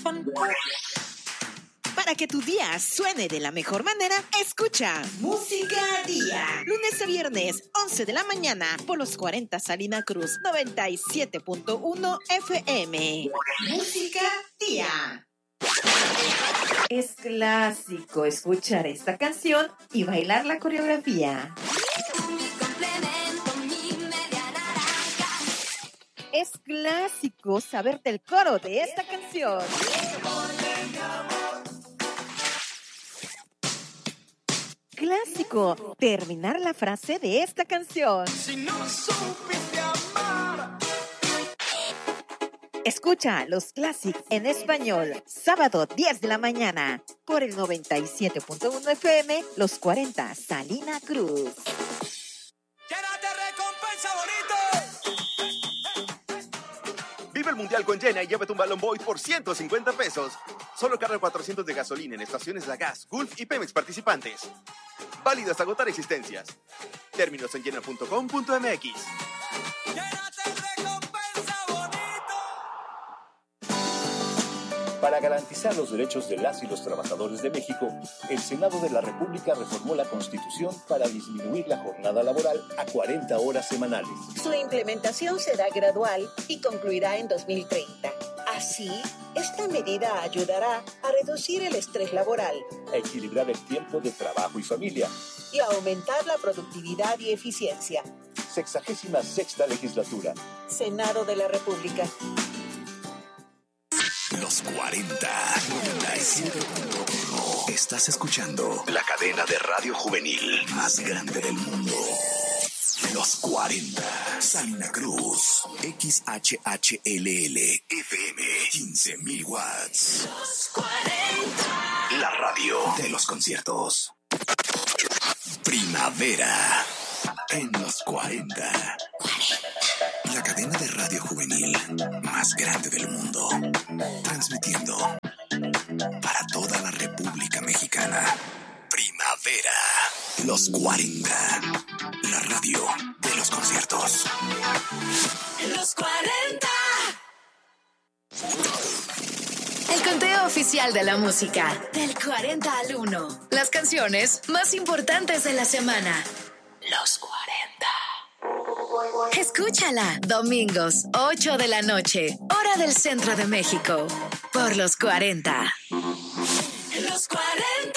Para que tu día suene de la mejor manera, escucha Música Día. Lunes a viernes, 11 de la mañana, por los 40 Salina Cruz, 97.1 FM. Música Día. Es clásico escuchar esta canción y bailar la coreografía. Es clásico saberte el coro de esta canción. Clásico terminar la frase de esta canción. Si no supiste amar. Escucha los Classic en español, sábado 10 de la mañana, por el 97.1 FM, los 40 Salina Cruz. ¡Llénate recompensa bonito! Vive el Mundial con Llena y llévate un Balón Boy por 150 pesos. Solo carga 400 de gasolina en estaciones La Gas, Gulf y Pemex participantes. Válido hasta agotar existencias. Términos en llena.com.mx. Para garantizar los derechos de las y los trabajadores de México, el Senado de la República reformó la Constitución para disminuir la jornada laboral a 40 horas semanales. Su implementación será gradual y concluirá en 2030. Así, esta medida ayudará a reducir el estrés laboral, a equilibrar el tiempo de trabajo y familia y a aumentar la productividad y eficiencia. 66ª legislatura. Senado de la República. Los 40 97.1. Estás escuchando la cadena de radio juvenil más grande del mundo. Los 40 Salina Cruz. XHHLL FM 15,000 watts. Los 40. La radio de los conciertos. Primavera en los 40. La cadena de radio juvenil más grande del mundo. Transmitiendo para toda la República Mexicana. Primavera. Los 40. La radio de los conciertos. Los 40. El conteo oficial de la música. Del 40 al 1. Las canciones más importantes de la semana. Los 40. Escúchala, domingos, 8 de la noche, hora del centro de México, por los 40. Los 40.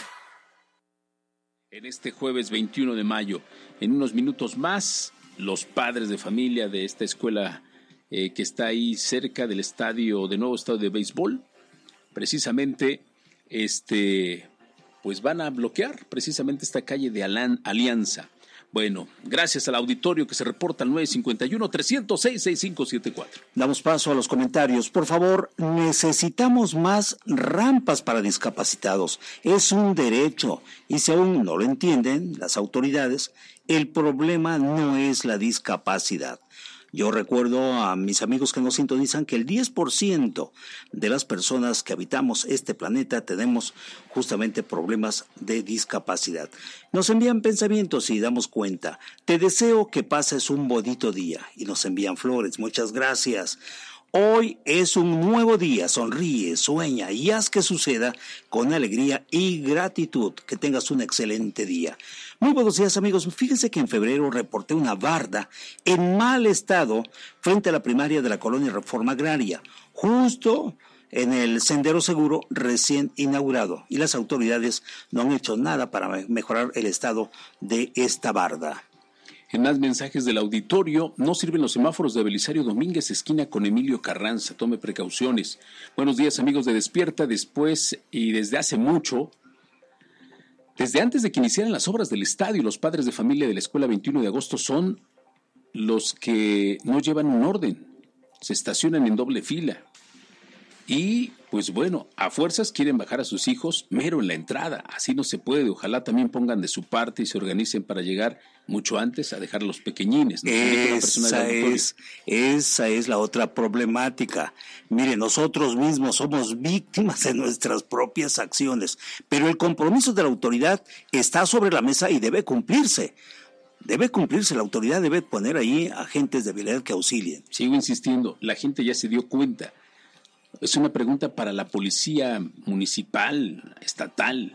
En este jueves 21 de mayo, en unos minutos más, los padres de familia de esta escuela que está ahí cerca del nuevo estadio de béisbol, precisamente, pues van a bloquear precisamente esta calle de Alianza. Bueno, gracias al auditorio que se reporta al 951-306-6574. Damos paso a los comentarios. Por favor, necesitamos más rampas para discapacitados. Es un derecho. Y si aún no lo entienden las autoridades, el problema no es la discapacidad. Yo recuerdo a mis amigos que nos sintonizan que el 10% de las personas que habitamos este planeta tenemos justamente problemas de discapacidad. Nos envían pensamientos y damos cuenta. Te deseo que pases un bonito día. Y nos envían flores. Muchas gracias. Hoy es un nuevo día, sonríe, sueña y haz que suceda con alegría y gratitud. Que tengas un excelente día. Muy buenos días, amigos. Fíjense que en febrero reporté una barda en mal estado frente a la primaria de la colonia Reforma Agraria, justo en el Sendero Seguro recién inaugurado, y las autoridades no han hecho nada para mejorar el estado de esta barda. En más mensajes del auditorio, no sirven los semáforos de Belisario Domínguez, esquina con Emilio Carranza, tome precauciones. Buenos días, amigos de Despierta. Después y desde hace mucho, desde antes de que iniciaran las obras del estadio, los padres de familia de la Escuela 21 de Agosto son los que no llevan un orden, se estacionan en doble fila. Y, pues bueno, a fuerzas quieren bajar a sus hijos mero en la entrada. Así no se puede. Ojalá también pongan de su parte y se organicen para llegar mucho antes a dejar a los pequeñines, ¿no? Esa es la otra problemática. Mire, nosotros mismos somos víctimas de nuestras propias acciones, pero el compromiso de la autoridad está sobre la mesa y debe cumplirse. Debe cumplirse, la autoridad debe poner ahí agentes de vialidad que auxilien. Sigo insistiendo, la gente ya se dio cuenta. Es una pregunta para la policía municipal, estatal.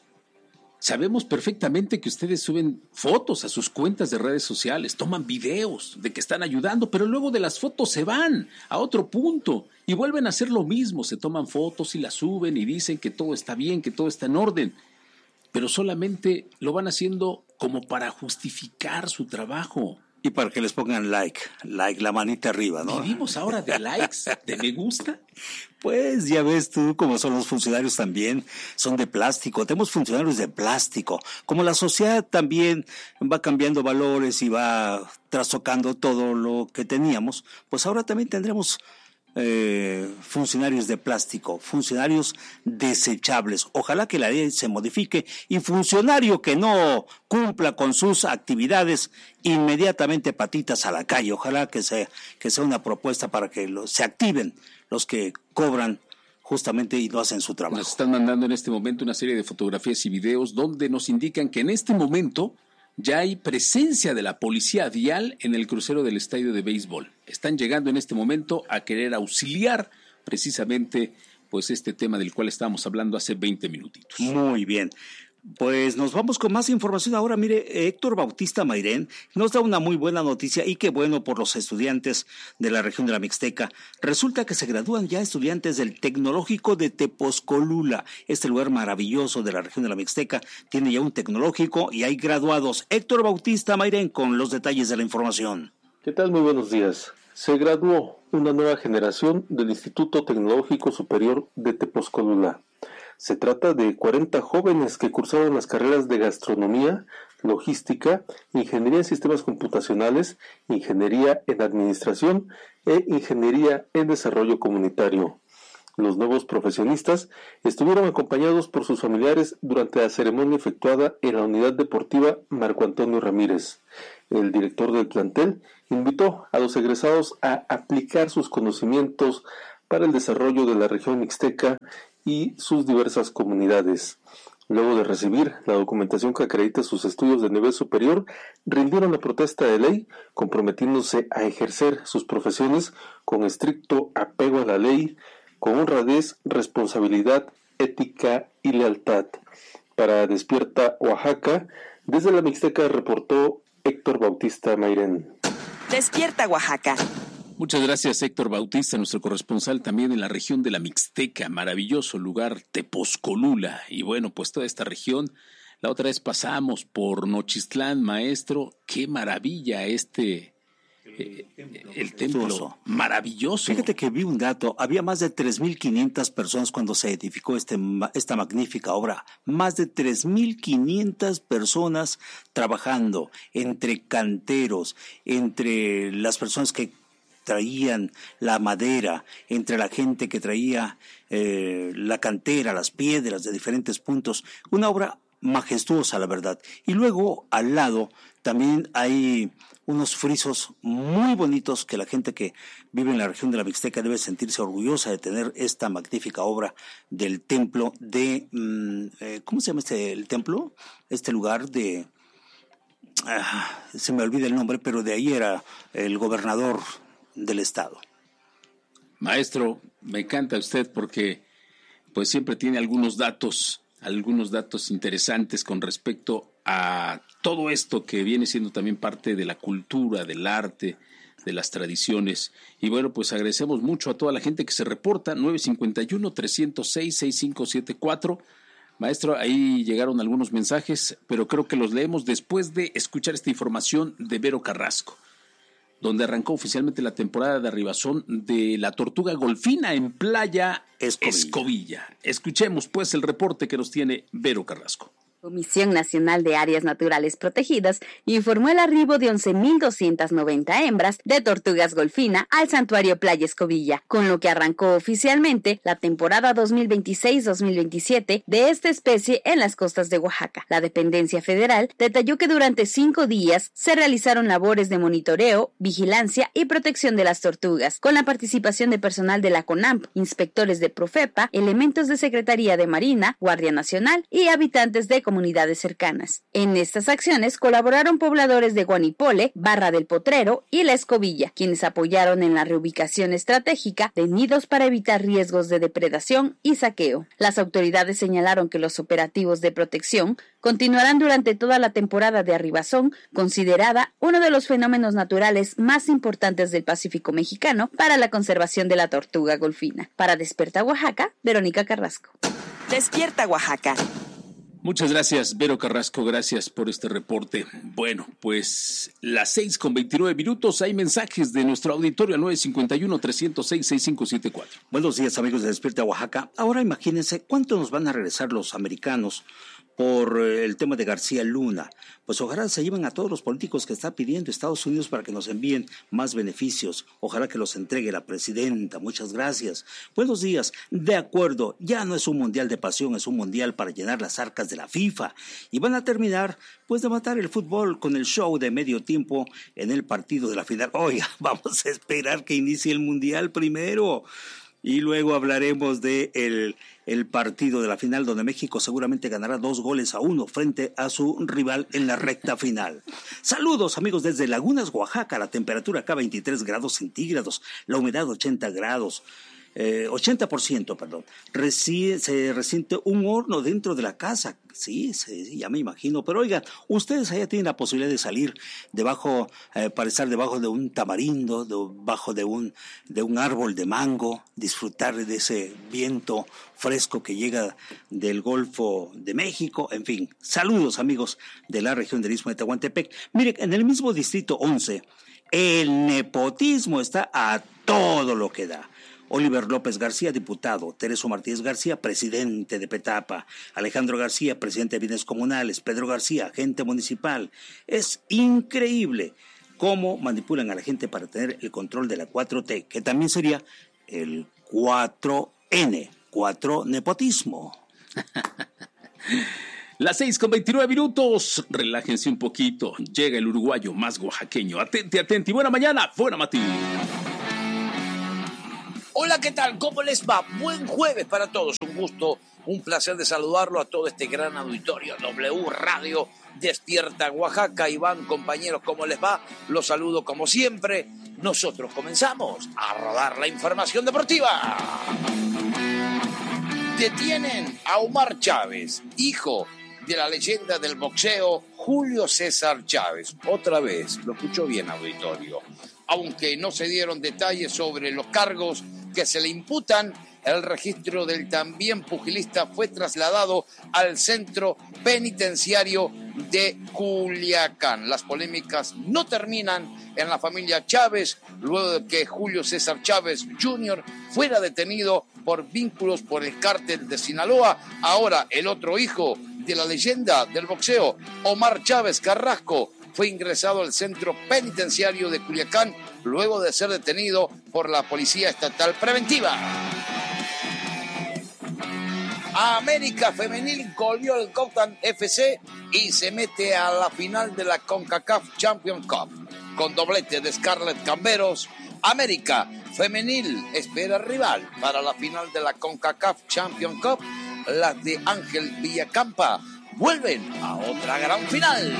Sabemos perfectamente que ustedes suben fotos a sus cuentas de redes sociales, toman videos de que están ayudando, pero luego de las fotos se van a otro punto y vuelven a hacer lo mismo. Se toman fotos y las suben y dicen que todo está bien, que todo está en orden, pero solamente lo van haciendo como para justificar su trabajo. Y para que les pongan like, la manita arriba, ¿no? ¿Vivimos ahora de likes, de me gusta? Pues ya ves tú cómo son los funcionarios también, son de plástico, tenemos funcionarios de plástico. Como la sociedad también va cambiando valores y va trastocando todo lo que teníamos, pues ahora también tendremos funcionarios de plástico, funcionarios desechables. Ojalá que la ley se modifique y funcionario que no cumpla con sus actividades, inmediatamente patitas a la calle. Ojalá que sea una propuesta para que se activen los que cobran justamente y no hacen su trabajo. Nos están mandando en este momento una serie de fotografías y videos donde nos indican que en este momento ya hay presencia de la policía vial en el crucero del estadio de béisbol. Están llegando en este momento a querer auxiliar precisamente pues este tema del cual estábamos hablando hace 20 minutitos. Muy bien. Pues nos vamos con más información. Ahora, mire, Héctor Bautista Mairén nos da una muy buena noticia y qué bueno por los estudiantes de la región de la Mixteca. Resulta que se gradúan ya estudiantes del Tecnológico de Tepozcolula. Este lugar maravilloso de la región de la Mixteca tiene ya un tecnológico y hay graduados. Héctor Bautista Mairén con los detalles de la información. ¿Qué tal? Muy buenos días. Se graduó una nueva generación del Instituto Tecnológico Superior de Tepozcolula. Se trata de 40 jóvenes que cursaron las carreras de gastronomía, logística, ingeniería en sistemas computacionales, ingeniería en administración e ingeniería en desarrollo comunitario. Los nuevos profesionistas estuvieron acompañados por sus familiares durante la ceremonia efectuada en la unidad deportiva Marco Antonio Ramírez. El director del plantel invitó a los egresados a aplicar sus conocimientos para el desarrollo de la región mixteca y sus diversas comunidades. Luego de recibir la documentación que acredita sus estudios de nivel superior, rindieron la protesta de ley, comprometiéndose a ejercer sus profesiones con estricto apego a la ley, con honradez, responsabilidad, ética y lealtad. Para Despierta Oaxaca, desde la Mixteca reportó Héctor Bautista Mairén. Despierta Oaxaca. Muchas gracias, Héctor Bautista, nuestro corresponsal también en la región de la Mixteca, maravilloso lugar, Tepozcolula. Y bueno, pues toda esta región, la otra vez pasamos por Nochistlán, maestro, qué maravilla el templo, maravilloso. Fíjate que vi un dato, había más de 3,500 personas cuando se edificó esta magnífica obra, más de 3,500 personas trabajando, entre canteros, entre las personas que traían la madera, entre la gente que traía la cantera, las piedras de diferentes puntos. Una obra majestuosa, la verdad. Y luego, al lado, también hay unos frisos muy bonitos que la gente que vive en la región de la Mixteca debe sentirse orgullosa de tener esta magnífica obra del templo de... ¿cómo se llama el templo? Este lugar de... se me olvida el nombre, pero de ahí era el gobernador del estado. Maestro, me encanta usted porque pues siempre tiene algunos datos interesantes con respecto a todo esto que viene siendo también parte de la cultura, del arte, de las tradiciones. Y bueno, pues agradecemos mucho a toda la gente que se reporta, 951-306-6574. Maestro, ahí llegaron algunos mensajes, pero creo que los leemos después de escuchar esta información de Vero Carrasco, donde arrancó oficialmente la temporada de arribazón de la tortuga golfina en Playa Escobilla. Escuchemos pues el reporte que nos tiene Vero Carrasco. Comisión Nacional de Áreas Naturales Protegidas informó el arribo de 11,290 hembras de tortugas golfina al santuario Playa Escobilla, con lo que arrancó oficialmente la temporada 2026-2027 de esta especie en las costas de Oaxaca. La dependencia federal detalló que durante 5 días se realizaron labores de monitoreo, vigilancia y protección de las tortugas, con la participación de personal de la CONAMP, inspectores de Profepa, elementos de Secretaría de Marina, Guardia Nacional y habitantes de comunidades comunidades cercanas. En estas acciones colaboraron pobladores de Guanipole, Barra del Potrero y La Escobilla, quienes apoyaron en la reubicación estratégica de nidos para evitar riesgos de depredación y saqueo. Las autoridades señalaron que los operativos de protección continuarán durante toda la temporada de arribazón, considerada uno de los fenómenos naturales más importantes del Pacífico mexicano para la conservación de la tortuga golfina. Para Despierta Oaxaca, Verónica Carrasco. Despierta Oaxaca. Muchas gracias, Vero Carrasco, gracias por este reporte. Bueno, pues las 6:29, hay mensajes de nuestro auditorio al 951-306-6574. Buenos días, amigos de Despierta Oaxaca. Ahora imagínense cuánto nos van a regresar los americanos por el tema de García Luna. Pues ojalá se lleven a todos los políticos que está pidiendo Estados Unidos para que nos envíen más beneficios. Ojalá que los entregue la presidenta. Muchas gracias. Buenos días. De acuerdo, ya no es un mundial de pasión, es un mundial para llenar las arcas de la FIFA. Y van a terminar, pues, de matar el fútbol con el show de medio tiempo en el partido de la final. Oiga, vamos a esperar que inicie el mundial primero. Y luego hablaremos de el partido de la final, donde México seguramente ganará 2-1 frente a su rival en la recta final. Saludos, amigos, desde Lagunas, Oaxaca. La temperatura acá 23 grados centígrados, la humedad 80%, perdón. Se resiente un horno dentro de la casa. Sí, ya me imagino. Pero oigan, ustedes allá tienen la posibilidad de salir para estar debajo de un tamarindo, debajo de un árbol de mango, disfrutar de ese viento fresco que llega del Golfo de México. En fin, saludos, amigos de la región del Istmo de Tehuantepec. Mire, en el mismo distrito 11, el nepotismo está a todo lo que da. Oliver López García, diputado; Tereso Martínez García, presidente de Petapa; Alejandro García, presidente de Bienes Comunales; Pedro García, agente municipal. Es increíble cómo manipulan a la gente para tener el control de la 4T, que también sería el 4N, 4 nepotismo. Las 6:29, relájense un poquito. Llega el uruguayo más oaxaqueño. Atenti, buena mañana, buena Mati. Hola, ¿qué tal? ¿Cómo les va? Buen jueves para todos. Un gusto, un placer de saludarlo a todo este gran auditorio. W Radio Despierta Oaxaca. Iván, compañeros, ¿cómo les va? Los saludo como siempre. Nosotros comenzamos a rodar la información deportiva. Detienen a Omar Chávez, hijo de la leyenda del boxeo Julio César Chávez. Otra vez, lo escuchó bien, auditorio. Aunque no se dieron detalles sobre los cargos que se le imputan, el registro del también pugilista fue trasladado al centro penitenciario de Culiacán. Las polémicas no terminan en la familia Chávez, luego de que Julio César Chávez Jr. fuera detenido por vínculos por el cártel de Sinaloa. Ahora el otro hijo de la leyenda del boxeo, Omar Chávez Carrasco, fue ingresado al centro penitenciario de Culiacán luego de ser detenido por la Policía Estatal Preventiva. América Femenil goleó el Cotán FC y se mete a la final de la CONCACAF Champions Cup. Con doblete de Scarlett Camberos, América Femenil espera rival para la final de la CONCACAF Champions Cup. Las de Ángel Villacampa vuelven a otra gran final.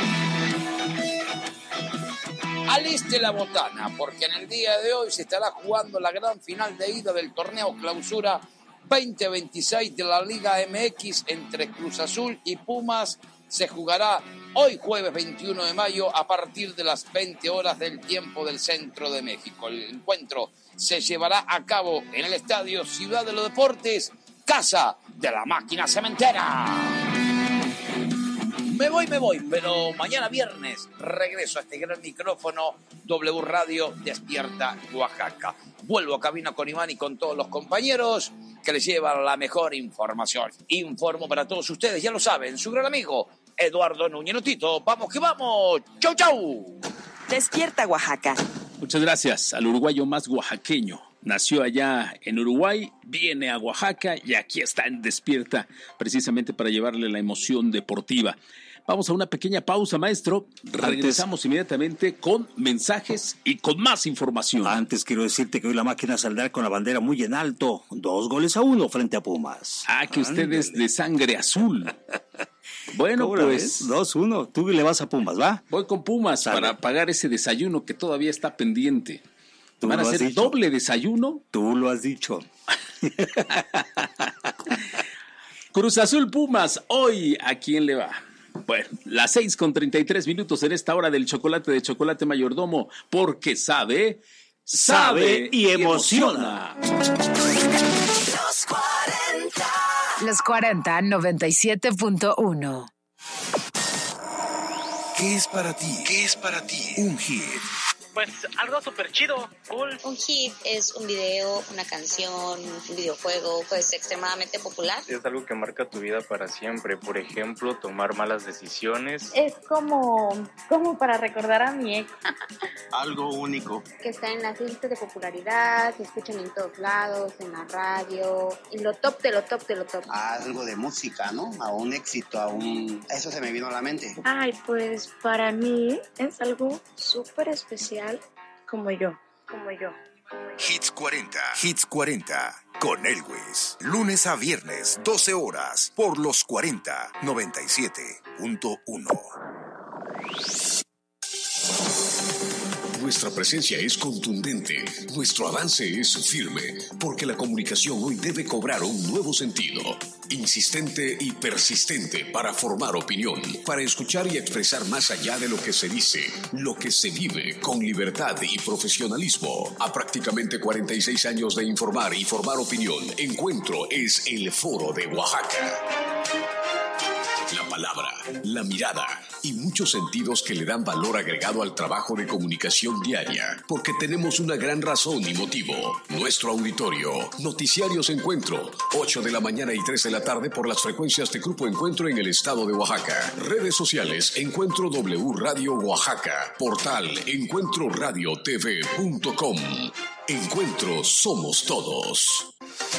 Aliste la botana, porque en el día de hoy se estará jugando la gran final de ida del torneo Clausura 2026 de la Liga MX entre Cruz Azul y Pumas. Se jugará hoy jueves 21 de mayo a partir de las 20 horas del tiempo del centro de México. El encuentro se llevará a cabo en el Estadio Ciudad de los Deportes, casa de la máquina cementera. Me voy, pero mañana viernes regreso a este gran micrófono. W Radio Despierta Oaxaca. Vuelvo a cabina con Iván y con todos los compañeros que les llevan la mejor información. Informo para todos ustedes, ya lo saben, su gran amigo Eduardo Núñez Notito. ¡Vamos que vamos! ¡Chau, chau! Despierta Oaxaca. Muchas gracias al uruguayo más oaxaqueño. Nació allá en Uruguay, viene a Oaxaca y aquí está en Despierta, precisamente para llevarle la emoción deportiva. Vamos a una pequeña pausa, maestro. Regresamos inmediatamente con mensajes y con más información. Antes quiero decirte que hoy la máquina saldrá con la bandera muy en alto. 2-1 frente a Pumas. Que usted es de sangre azul. Bueno, pues 2-1. Tú le vas a Pumas, ¿va? Voy con Pumas para pagar ese desayuno que todavía está pendiente. ¿Van a hacer doble desayuno? Tú lo has dicho. Cruz Azul Pumas, hoy, ¿a quién le va? Bueno, las 6:33 en esta hora del chocolate de Chocolate Mayordomo, porque sabe y emociona. Los 40 97.1. ¿Qué es para ti? ¿Qué es para ti un hit? Pues algo súper chido, cool. Un hit es un video, una canción, un videojuego, pues extremadamente popular. Es algo que marca tu vida para siempre. Por ejemplo, tomar malas decisiones. Es como para recordar a mi ex. Algo único. Que está en las listas de popularidad, se escuchan en todos lados, en la radio, y lo top de lo top de lo top. Algo de música, ¿no? A un éxito, Eso se me vino a la mente. Ay, pues para mí es algo súper especial. Como yo. Hits 40 con Elwes. Lunes a viernes, 12 horas, por los 40 97.1. Nuestra presencia es contundente, nuestro avance es firme, porque la comunicación hoy debe cobrar un nuevo sentido, insistente y persistente para formar opinión, para escuchar y expresar más allá de lo que se dice, lo que se vive con libertad y profesionalismo. A prácticamente 46 años de informar y formar opinión, Encuentro es el Foro de Oaxaca. La palabra, la mirada y muchos sentidos que le dan valor agregado al trabajo de comunicación diaria, porque tenemos una gran razón y motivo. Nuestro auditorio, Noticiarios Encuentro, 8 de la mañana y 3 de la tarde por las frecuencias de Grupo Encuentro en el estado de Oaxaca. Redes sociales, Encuentro W Radio Oaxaca. Portal, encuentroradiotv.com. Encuentro somos todos.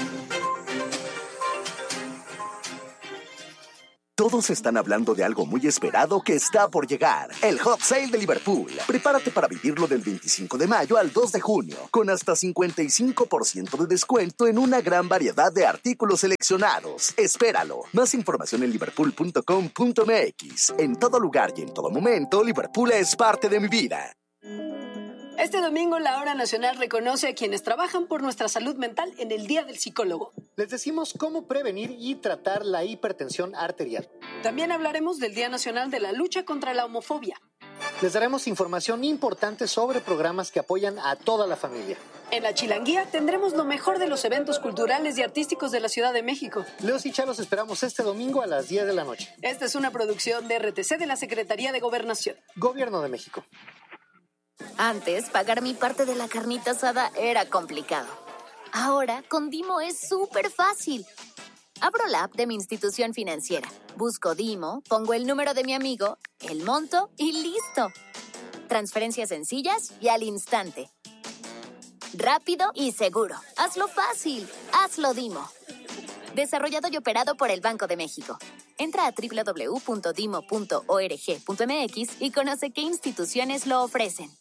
Todos están hablando de algo muy esperado que está por llegar. El Hot Sale de Liverpool. Prepárate para vivirlo del 25 de mayo al 2 de junio, con hasta 55% de descuento en una gran variedad de artículos seleccionados. Espéralo. Más información en liverpool.com.mx. En todo lugar y en todo momento, Liverpool es parte de mi vida. Este domingo la Hora Nacional reconoce a quienes trabajan por nuestra salud mental en el Día del Psicólogo. Les decimos cómo prevenir y tratar la hipertensión arterial. También hablaremos del Día Nacional de la Lucha contra la Homofobia. Les daremos información importante sobre programas que apoyan a toda la familia. En la Chilanguía tendremos lo mejor de los eventos culturales y artísticos de la Ciudad de México. Leos y Chalos esperamos este domingo a las 10 de la noche. Esta es una producción de RTC de la Secretaría de Gobernación. Gobierno de México. Antes, pagar mi parte de la carnita asada era complicado. Ahora, con Dimo es súper fácil. Abro la app de mi institución financiera, busco Dimo, pongo el número de mi amigo, el monto y ¡listo! Transferencias sencillas y al instante. Rápido y seguro. Hazlo fácil. Hazlo Dimo. Desarrollado y operado por el Banco de México. Entra a www.dimo.org.mx y conoce qué instituciones lo ofrecen.